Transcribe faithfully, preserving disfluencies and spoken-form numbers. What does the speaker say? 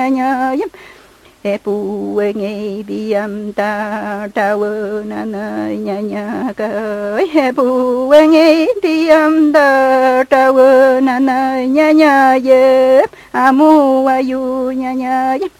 nya nya yam e pu e nge bi am ta ta wo na na nya nya ka e pu e nge bi am ta ta wo na na nya nya ye amu ayu nya nya yam